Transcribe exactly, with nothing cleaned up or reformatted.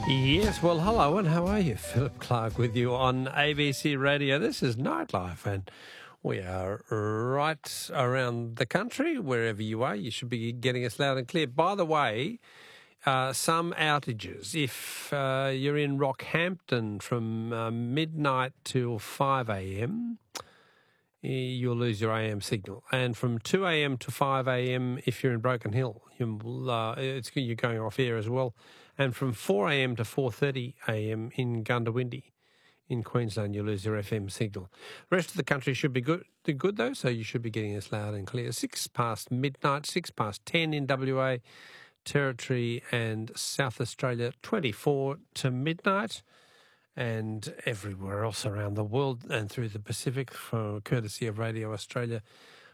Yes, well, hello and how are you? Philip Clark with you on A B C Radio. This is Nightlife and we are right around the country. Wherever you are, you should be getting us loud and clear. By the way, uh, some outages. If uh, you're in Rockhampton from uh, midnight till five a.m., you'll lose your A M signal. And from two a.m. to five a.m. if you're in Broken Hill, you'll, uh, it's, you're going off air as well. And from four a.m. to four thirty a.m. in Gundawindi in Queensland, you'll lose your F M signal. The rest of the country should be good, good though, so you should be getting us loud and clear. Six past midnight, six past ten in W A, Territory and South Australia, twenty-four to midnight. And everywhere else around the world and through the Pacific, for courtesy of Radio Australia,